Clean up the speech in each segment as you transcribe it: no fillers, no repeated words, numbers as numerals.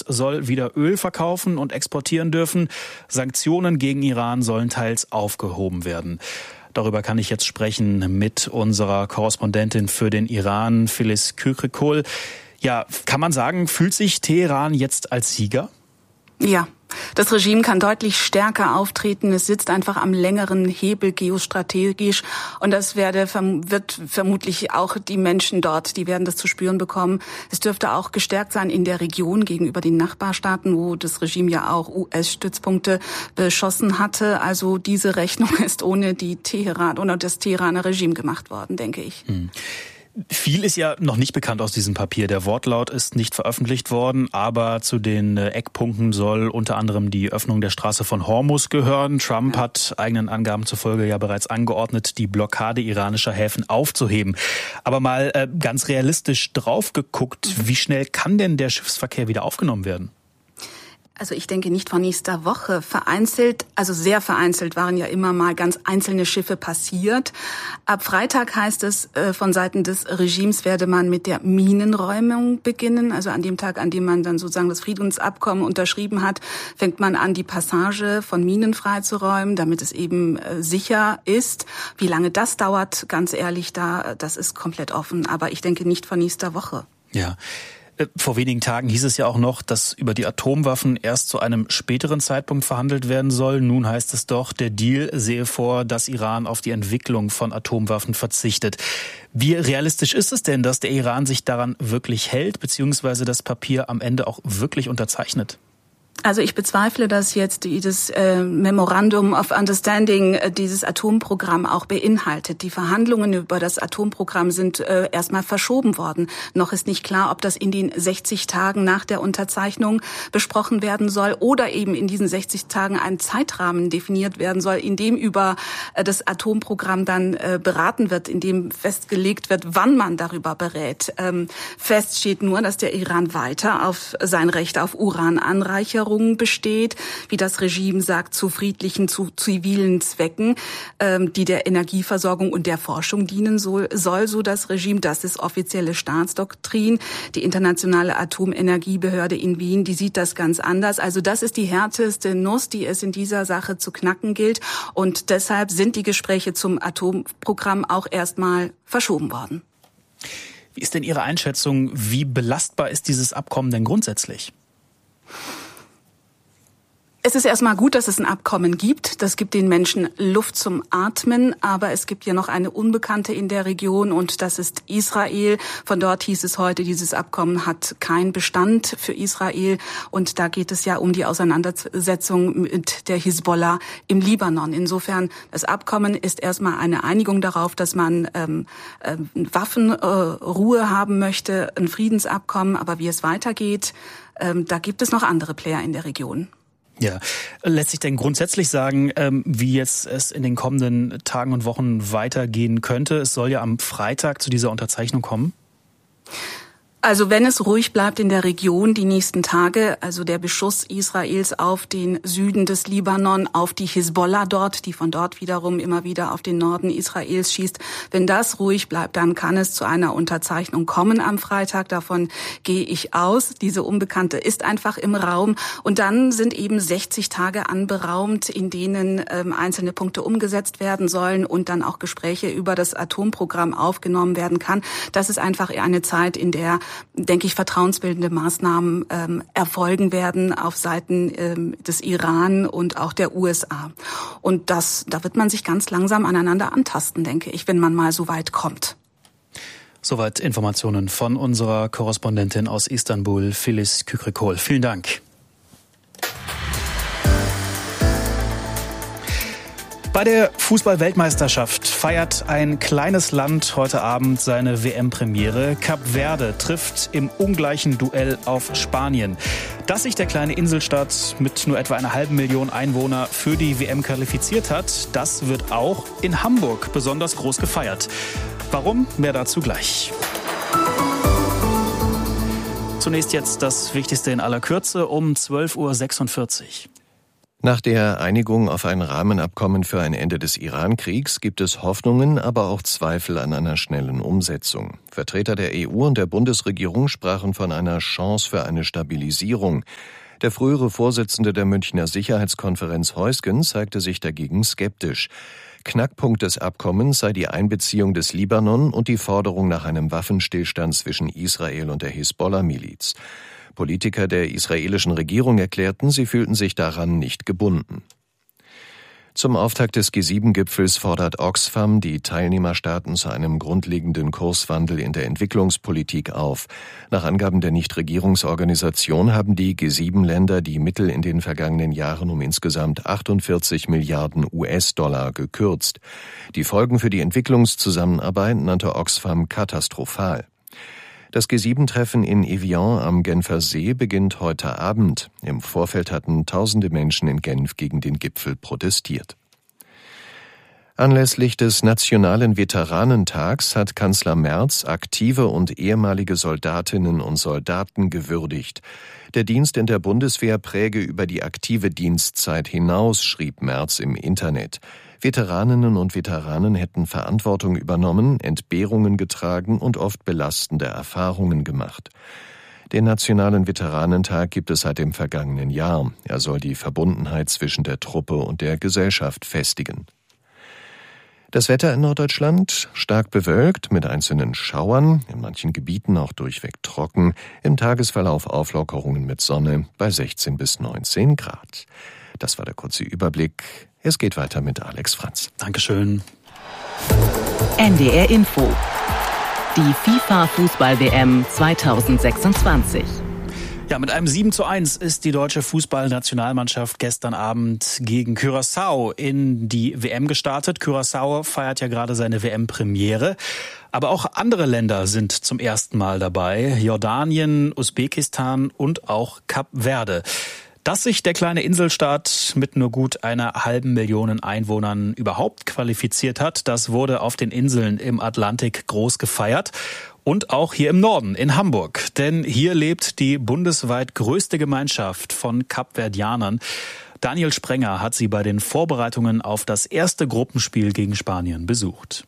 soll wieder Öl verkaufen und exportieren dürfen. Sanktionen gegen Iran sollen teils aufgehoben werden. Darüber kann ich jetzt sprechen mit unserer Korrespondentin für den Iran, Filiz Kükrikol. Ja, kann man sagen, fühlt sich Teheran jetzt als Sieger? Ja. Das Regime kann deutlich stärker auftreten. Es sitzt einfach am längeren Hebel geostrategisch. Und das wird vermutlich auch die Menschen dort, die werden das zu spüren bekommen. Es dürfte auch gestärkt sein in der Region gegenüber den Nachbarstaaten, wo das Regime ja auch US-Stützpunkte beschossen hatte. Also diese Rechnung ist ohne das Teheraner Regime gemacht worden, denke ich. Viel ist ja noch nicht bekannt aus diesem Papier. Der Wortlaut ist nicht veröffentlicht worden, aber zu den Eckpunkten soll unter anderem die Öffnung der Straße von Hormuz gehören. Trump hat eigenen Angaben zufolge ja bereits angeordnet, die Blockade iranischer Häfen aufzuheben. Aber mal ganz realistisch drauf geguckt, wie schnell kann denn der Schiffsverkehr wieder aufgenommen werden? Also ich denke nicht von nächster Woche. Vereinzelt, also sehr vereinzelt waren ja immer mal ganz einzelne Schiffe passiert. Ab Freitag heißt es, von Seiten des Regimes werde man mit der Minenräumung beginnen. Also an dem Tag, an dem man dann sozusagen das Friedensabkommen unterschrieben hat, fängt man an, die Passage von Minen freizuräumen, damit es eben sicher ist. Wie lange das dauert, ganz ehrlich, das ist komplett offen. Aber ich denke nicht von nächster Woche. Ja. Vor wenigen Tagen hieß es ja auch noch, dass über die Atomwaffen erst zu einem späteren Zeitpunkt verhandelt werden soll. Nun heißt es doch, der Deal sehe vor, dass Iran auf die Entwicklung von Atomwaffen verzichtet. Wie realistisch ist es denn, dass der Iran sich daran wirklich hält, beziehungsweise das Papier am Ende auch wirklich unterzeichnet? Also ich bezweifle, dass jetzt dieses Memorandum of Understanding dieses Atomprogramm auch beinhaltet. Die Verhandlungen über das Atomprogramm sind erstmal verschoben worden. Noch ist nicht klar, ob das in den 60 Tagen nach der Unterzeichnung besprochen werden soll oder eben in diesen 60 Tagen ein Zeitrahmen definiert werden soll, in dem über das Atomprogramm dann beraten wird, in dem festgelegt wird, wann man darüber berät. Fest steht nur, dass der Iran weiter auf sein Recht auf Urananreicherung besteht, wie das Regime sagt, zu friedlichen, zu zivilen Zwecken, die der Energieversorgung und der Forschung dienen soll, so das Regime. Das ist offizielle Staatsdoktrin. Die Internationale Atomenergiebehörde in Wien, die sieht das ganz anders. Also das ist die härteste Nuss, die es in dieser Sache zu knacken gilt. Und deshalb sind die Gespräche zum Atomprogramm auch erstmal verschoben worden. Wie ist denn Ihre Einschätzung? Wie belastbar ist dieses Abkommen denn grundsätzlich? Es ist erstmal gut, dass es ein Abkommen gibt. Das gibt den Menschen Luft zum Atmen. Aber es gibt ja noch eine Unbekannte in der Region und das ist Israel. Von dort hieß es heute, dieses Abkommen hat keinen Bestand für Israel. Und da geht es ja um die Auseinandersetzung mit der Hisbollah im Libanon. Insofern, das Abkommen ist erstmal eine Einigung darauf, dass man Waffenruhe haben möchte, ein Friedensabkommen. Aber wie es weitergeht, da gibt es noch andere Player in der Region. Ja, lässt sich denn grundsätzlich sagen, wie jetzt es in den kommenden Tagen und Wochen weitergehen könnte? Es soll ja am Freitag zu dieser Unterzeichnung kommen. Also wenn es ruhig bleibt in der Region die nächsten Tage, also der Beschuss Israels auf den Süden des Libanon, auf die Hisbollah dort, die von dort wiederum immer wieder auf den Norden Israels schießt, wenn das ruhig bleibt, dann kann es zu einer Unterzeichnung kommen am Freitag. Davon gehe ich aus. Diese Unbekannte ist einfach im Raum. Und dann sind eben 60 Tage anberaumt, in denen einzelne Punkte umgesetzt werden sollen und dann auch Gespräche über das Atomprogramm aufgenommen werden kann. Das ist einfach eine Zeit, in der, denke ich, vertrauensbildende Maßnahmen erfolgen werden auf Seiten des Iran und auch der USA. Und da wird man sich ganz langsam aneinander antasten, denke ich, wenn man mal so weit kommt. Soweit Informationen von unserer Korrespondentin aus Istanbul, Filiz Kükrikol. Vielen Dank. Bei der Fußball-Weltmeisterschaft feiert ein kleines Land heute Abend seine WM-Premiere. Kap Verde trifft im ungleichen Duell auf Spanien. Dass sich der kleine Inselstaat mit nur etwa 500.000 Einwohnern für die WM qualifiziert hat, das wird auch in Hamburg besonders groß gefeiert. Warum? Mehr dazu gleich. Zunächst jetzt das Wichtigste in aller Kürze um 12.46 Uhr. Nach der Einigung auf ein Rahmenabkommen für ein Ende des Iran-Kriegs gibt es Hoffnungen, aber auch Zweifel an einer schnellen Umsetzung. Vertreter der EU und der Bundesregierung sprachen von einer Chance für eine Stabilisierung. Der frühere Vorsitzende der Münchner Sicherheitskonferenz Heusgen zeigte sich dagegen skeptisch. Knackpunkt des Abkommens sei die Einbeziehung des Libanon und die Forderung nach einem Waffenstillstand zwischen Israel und der Hisbollah-Miliz. Politiker der israelischen Regierung erklärten, sie fühlten sich daran nicht gebunden. Zum Auftakt des G7-Gipfels fordert Oxfam die Teilnehmerstaaten zu einem grundlegenden Kurswandel in der Entwicklungspolitik auf. Nach Angaben der Nichtregierungsorganisation haben die G7-Länder die Mittel in den vergangenen Jahren um insgesamt 48 Milliarden US-Dollar gekürzt. Die Folgen für die Entwicklungszusammenarbeit nannte Oxfam katastrophal. Das G7-Treffen in Evian am Genfer See beginnt heute Abend. Im Vorfeld hatten tausende Menschen in Genf gegen den Gipfel protestiert. Anlässlich des Nationalen Veteranentags hat Kanzler Merz aktive und ehemalige Soldatinnen und Soldaten gewürdigt. Der Dienst in der Bundeswehr präge über die aktive Dienstzeit hinaus, schrieb Merz im Internet. Veteraninnen und Veteranen hätten Verantwortung übernommen, Entbehrungen getragen und oft belastende Erfahrungen gemacht. Den Nationalen Veteranentag gibt es seit dem vergangenen Jahr. Er soll die Verbundenheit zwischen der Truppe und der Gesellschaft festigen. Das Wetter in Norddeutschland stark bewölkt mit einzelnen Schauern, in manchen Gebieten auch durchweg trocken, im Tagesverlauf Auflockerungen mit Sonne bei 16 bis 19 Grad. Das war der kurze Überblick. Es geht weiter mit Alex Franz. Dankeschön. NDR Info. Die FIFA-Fußball-WM 2026. Ja, mit einem 7:1 ist die deutsche Fußballnationalmannschaft gestern Abend gegen Curaçao in die WM gestartet. Curaçao feiert ja gerade seine WM-Premiere. Aber auch andere Länder sind zum ersten Mal dabei. Jordanien, Usbekistan und auch Kap Verde. Dass sich der kleine Inselstaat mit nur gut 1,5 Millionen Einwohnern überhaupt qualifiziert hat, das wurde auf den Inseln im Atlantik groß gefeiert. Und auch hier im Norden, in Hamburg. Denn hier lebt die bundesweit größte Gemeinschaft von Kapverdianern. Daniel Sprenger hat sie bei den Vorbereitungen auf das erste Gruppenspiel gegen Spanien besucht.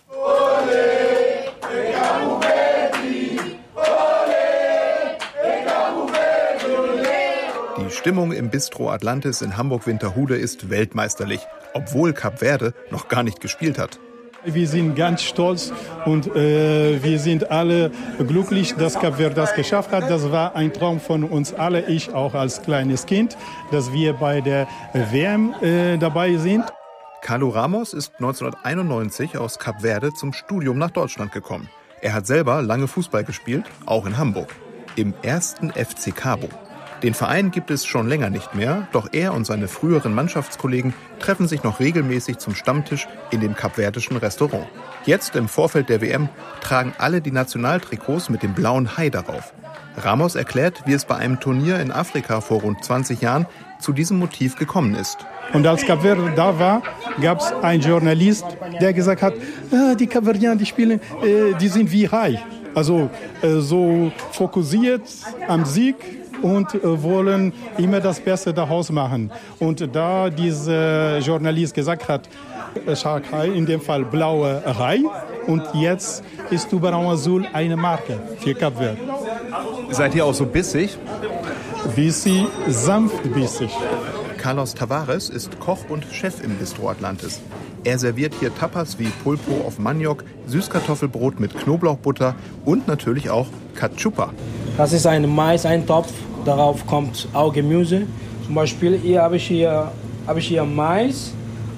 Die Stimmung im Bistro Atlantis in Hamburg-Winterhude ist weltmeisterlich, obwohl Kap Verde noch gar nicht gespielt hat. Wir sind ganz stolz und wir sind alle glücklich, dass Kap Verde das geschafft hat. Das war ein Traum von uns alle, ich auch als kleines Kind, dass wir bei der WM dabei sind. Carlo Ramos ist 1991 aus Kap Verde zum Studium nach Deutschland gekommen. Er hat selber lange Fußball gespielt, auch in Hamburg, im 1. FC Cabo. Den Verein gibt es schon länger nicht mehr, doch er und seine früheren Mannschaftskollegen treffen sich noch regelmäßig zum Stammtisch in dem kapverdischen Restaurant. Jetzt im Vorfeld der WM tragen alle die Nationaltrikots mit dem blauen Hai darauf. Ramos erklärt, wie es bei einem Turnier in Afrika vor rund 20 Jahren zu diesem Motiv gekommen ist. Und als Kap Verde da war, gab es einen Journalist, der gesagt hat, die Kapverdianer, die spielen, die sind wie Hai. Also so fokussiert am Sieg und wollen immer das Beste daraus machen. Und da dieser Journalist gesagt hat, Shark Hai, in dem Fall blaue Hai, und jetzt ist Tubarão Azul eine Marke für Kap Verde. Seid ihr auch so bissig? Bissig, sanft bissig. Carlos Tavares ist Koch und Chef im Bistro Atlantis. Er serviert hier Tapas wie Pulpo auf Maniok, Süßkartoffelbrot mit Knoblauchbutter und natürlich auch Cachupa. Das ist ein Mais-Eintopf, darauf kommt auch Gemüse. Zum Beispiel hier habe ich hier Mais,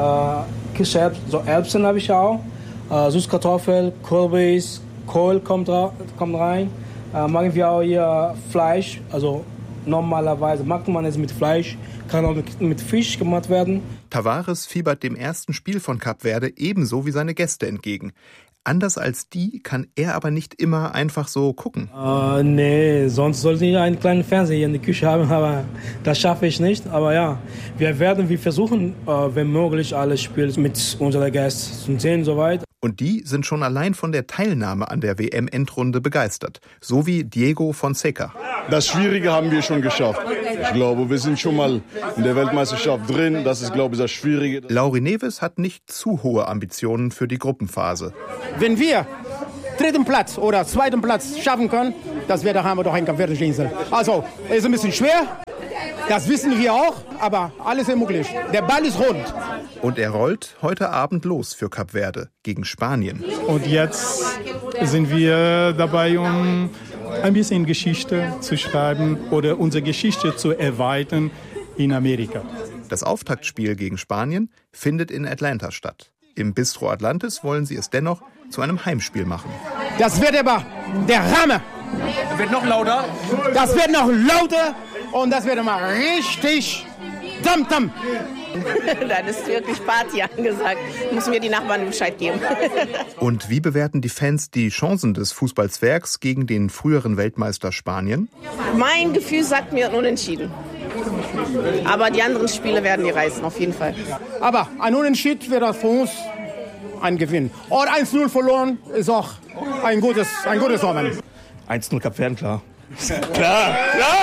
so Erbsen habe ich auch, Süßkartoffel, Kürbis, Kohl kommt rein. Machen wir auch hier Fleisch, also normalerweise macht man es mit Fleisch, kann auch mit Fisch gemacht werden. Tavares fiebert dem ersten Spiel von Kap Verde ebenso wie seine Gäste entgegen. Anders als die kann er aber nicht immer einfach so gucken. Nee, sonst sollte ich einen kleinen Fernseher hier in der Küche haben, aber das schaffe ich nicht. Aber ja, wir versuchen, wenn möglich, alle Spiele mit unseren Gästen zu sehen, soweit. Und die sind schon allein von der Teilnahme an der WM-Endrunde begeistert. So wie Diego Fonseca. Das Schwierige haben wir schon geschafft. Ich glaube, wir sind schon mal in der Weltmeisterschaft drin. Das ist, glaube ich, das Schwierige. Lauri Neves hat nicht zu hohe Ambitionen für die Gruppenphase. Wenn wir 3. Platz oder 2. Platz schaffen können, das wäre, da haben wir doch ein Kapverdische. Also, ist ein bisschen schwer. Das wissen wir auch, aber alles ist möglich. Der Ball ist rund. Und er rollt heute Abend los für Kap Verde gegen Spanien. Und jetzt sind wir dabei, um ein bisschen Geschichte zu schreiben oder unsere Geschichte zu erweitern in Amerika. Das Auftaktspiel gegen Spanien findet in Atlanta statt. Im Bistro Atlantis wollen sie es dennoch zu einem Heimspiel machen. Das wird aber der Hammer. Wird noch lauter? Das wird noch lauter und das wird mal richtig Tam-Tam. Dann ist wirklich Party angesagt. Müssen wir die Nachbarn Bescheid geben. Und wie bewerten die Fans die Chancen des Fußballzwergs gegen den früheren Weltmeister Spanien? Mein Gefühl sagt mir unentschieden. Aber die anderen Spiele werden die reißen, auf jeden Fall. Aber ein Unentschieden wäre das für uns ein Gewinn. Und 1-0 verloren ist auch ein gutes Omen. 1-0 Kap Verde, klar. Klar!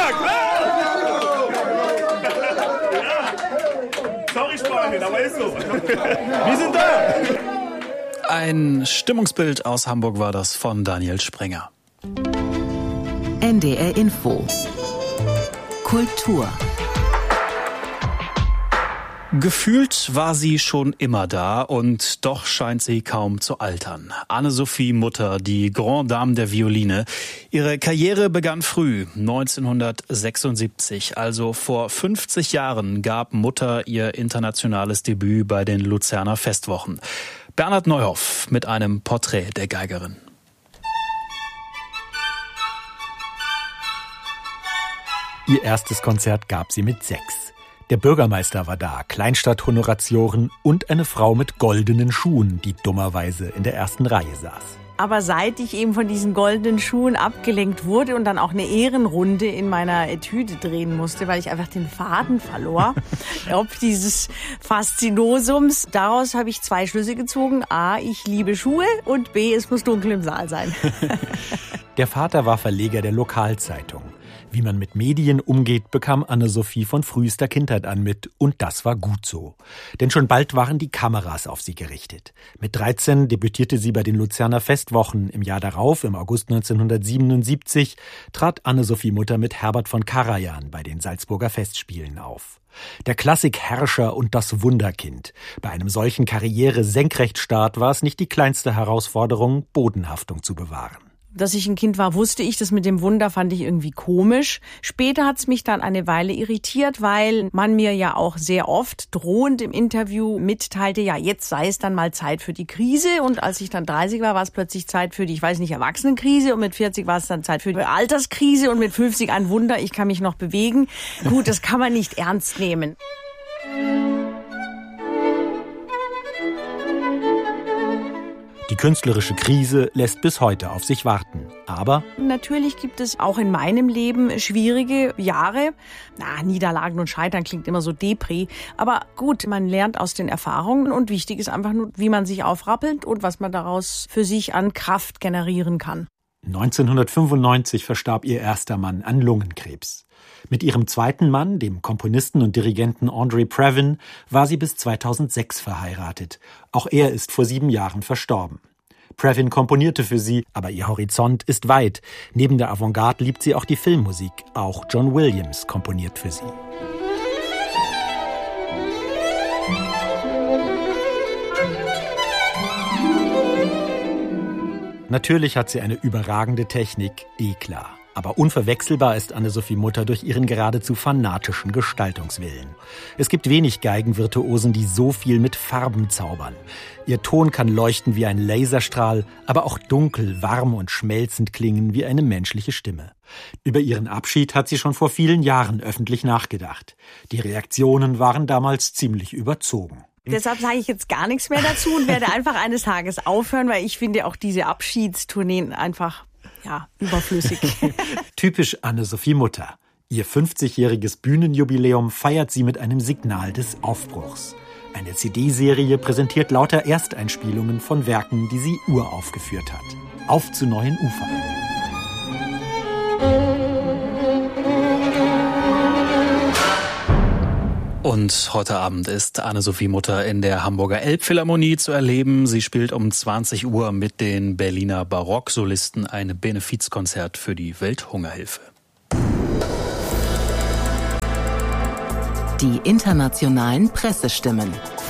Sorry Spanien, aber ist so. Wir sind da! Ein Stimmungsbild aus Hamburg war das von Daniel Sprenger. NDR Info. Kultur. Gefühlt war sie schon immer da und doch scheint sie kaum zu altern. Anne-Sophie Mutter, die Grande Dame der Violine. Ihre Karriere begann früh, 1976, also vor 50 Jahren, gab Mutter ihr internationales Debüt bei den Luzerner Festwochen. Bernhard Neuhoff mit einem Porträt der Geigerin. Ihr erstes Konzert gab sie mit 6. Der Bürgermeister war da, Kleinstadt-Honoratioren und eine Frau mit goldenen Schuhen, die dummerweise in der ersten Reihe saß. Aber seit ich eben von diesen goldenen Schuhen abgelenkt wurde und dann auch eine Ehrenrunde in meiner Etüde drehen musste, weil ich einfach den Faden verlor, ob dieses Faszinosums, daraus habe ich 2 Schlüsse gezogen. A, ich liebe Schuhe und B, es muss dunkel im Saal sein. Der Vater war Verleger der Lokalzeitung. Wie man mit Medien umgeht, bekam Anne-Sophie von frühester Kindheit an mit. Und das war gut so. Denn schon bald waren die Kameras auf sie gerichtet. Mit 13 debütierte sie bei den Luzerner Festwochen. Im Jahr darauf, im August 1977, trat Anne-Sophie Mutter mit Herbert von Karajan bei den Salzburger Festspielen auf. Der Klassikherrscher und das Wunderkind. Bei einem solchen Karriere-Senkrechtstart war es nicht die kleinste Herausforderung, Bodenhaftung zu bewahren. Dass ich ein Kind war, wusste ich. Das mit dem Wunder fand ich irgendwie komisch. Später hat es mich dann eine Weile irritiert, weil man mir ja auch sehr oft drohend im Interview mitteilte, ja, jetzt sei es dann mal Zeit für die Krise. Und als ich dann 30 war, war es plötzlich Zeit für die, Erwachsenenkrise. Und mit 40 war es dann Zeit für die Alterskrise. Und mit 50 ein Wunder, ich kann mich noch bewegen. Gut, das kann man nicht ernst nehmen. Die künstlerische Krise lässt bis heute auf sich warten. Aber natürlich gibt es auch in meinem Leben schwierige Jahre. Niederlagen und Scheitern klingt immer so Depri. Aber gut, man lernt aus den Erfahrungen und wichtig ist einfach nur, wie man sich aufrappelt und was man daraus für sich an Kraft generieren kann. 1995 verstarb ihr erster Mann an Lungenkrebs. Mit ihrem zweiten Mann, dem Komponisten und Dirigenten Andre Previn, war sie bis 2006 verheiratet. Auch er ist vor 7 Jahren verstorben. Previn komponierte für sie, aber ihr Horizont ist weit. Neben der Avantgarde liebt sie auch die Filmmusik. Auch John Williams komponiert für sie. Natürlich hat sie eine überragende Technik, klar. Aber unverwechselbar ist Anne-Sophie Mutter durch ihren geradezu fanatischen Gestaltungswillen. Es gibt wenig Geigenvirtuosen, die so viel mit Farben zaubern. Ihr Ton kann leuchten wie ein Laserstrahl, aber auch dunkel, warm und schmelzend klingen wie eine menschliche Stimme. Über ihren Abschied hat sie schon vor vielen Jahren öffentlich nachgedacht. Die Reaktionen waren damals ziemlich überzogen. Deshalb sage ich jetzt gar nichts mehr dazu und werde einfach eines Tages aufhören, weil ich finde auch diese Abschiedstourneen einfach überflüssig. Typisch Anne-Sophie Mutter. Ihr 50-jähriges Bühnenjubiläum feiert sie mit einem Signal des Aufbruchs. Eine CD-Serie präsentiert lauter Ersteinspielungen von Werken, die sie uraufgeführt hat. Auf zu neuen Ufern. Und heute Abend ist Anne-Sophie Mutter in der Hamburger Elbphilharmonie zu erleben. Sie spielt um 20 Uhr mit den Berliner Barocksolisten ein Benefizkonzert für die Welthungerhilfe. Die internationalen Pressestimmen.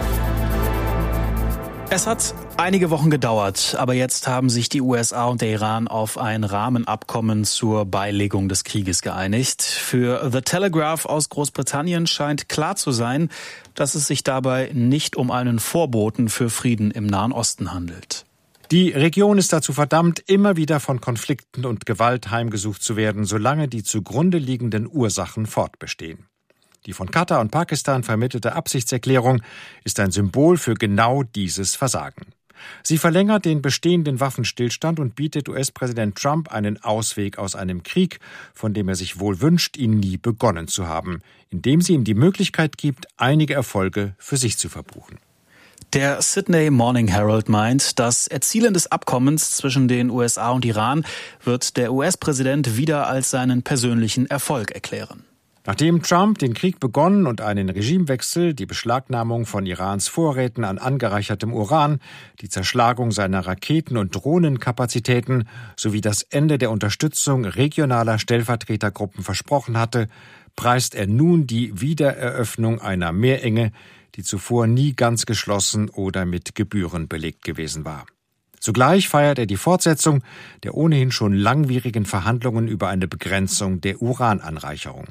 Es hat einige Wochen gedauert, aber jetzt haben sich die USA und der Iran auf ein Rahmenabkommen zur Beilegung des Krieges geeinigt. Für The Telegraph aus Großbritannien scheint klar zu sein, dass es sich dabei nicht um einen Vorboten für Frieden im Nahen Osten handelt. Die Region ist dazu verdammt, immer wieder von Konflikten und Gewalt heimgesucht zu werden, solange die zugrunde liegenden Ursachen fortbestehen. Die von Katar und Pakistan vermittelte Absichtserklärung ist ein Symbol für genau dieses Versagen. Sie verlängert den bestehenden Waffenstillstand und bietet US-Präsident Trump einen Ausweg aus einem Krieg, von dem er sich wohl wünscht, ihn nie begonnen zu haben, indem sie ihm die Möglichkeit gibt, einige Erfolge für sich zu verbuchen. Der Sydney Morning Herald meint, das Erzielen des Abkommens zwischen den USA und Iran wird der US-Präsident wieder als seinen persönlichen Erfolg erklären. Nachdem Trump den Krieg begonnen und einen Regimewechsel, die Beschlagnahmung von Irans Vorräten an angereichertem Uran, die Zerschlagung seiner Raketen- und Drohnenkapazitäten sowie das Ende der Unterstützung regionaler Stellvertretergruppen versprochen hatte, preist er nun die Wiedereröffnung einer Meerenge, die zuvor nie ganz geschlossen oder mit Gebühren belegt gewesen war. Zugleich feiert er die Fortsetzung der ohnehin schon langwierigen Verhandlungen über eine Begrenzung der Urananreicherung.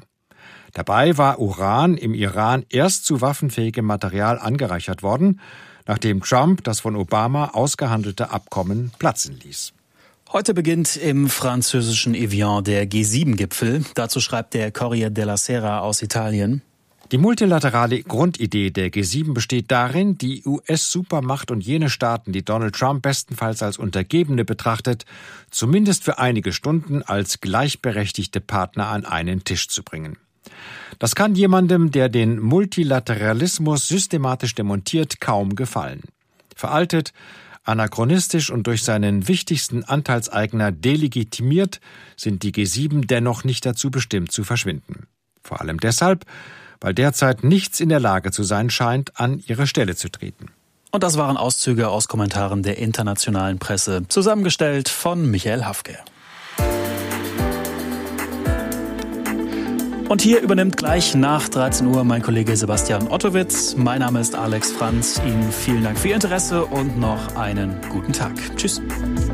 Dabei war Uran im Iran erst zu waffenfähigem Material angereichert worden, nachdem Trump das von Obama ausgehandelte Abkommen platzen ließ. Heute beginnt im französischen Evian der G7-Gipfel. Dazu schreibt der Corriere della Sera aus Italien: Die multilaterale Grundidee der G7 besteht darin, die US-Supermacht und jene Staaten, die Donald Trump bestenfalls als Untergebene betrachtet, zumindest für einige Stunden als gleichberechtigte Partner an einen Tisch zu bringen. Das kann jemandem, der den Multilateralismus systematisch demontiert, kaum gefallen. Veraltet, anachronistisch und durch seinen wichtigsten Anteilseigner delegitimiert, sind die G7 dennoch nicht dazu bestimmt zu verschwinden. Vor allem deshalb, weil derzeit nichts in der Lage zu sein scheint, an ihre Stelle zu treten. Und das waren Auszüge aus Kommentaren der internationalen Presse, zusammengestellt von Michael Hafke. Und hier übernimmt gleich nach 13 Uhr mein Kollege Sebastian Ottowitz. Mein Name ist Alex Franz. Ihnen vielen Dank für Ihr Interesse und noch einen guten Tag. Tschüss.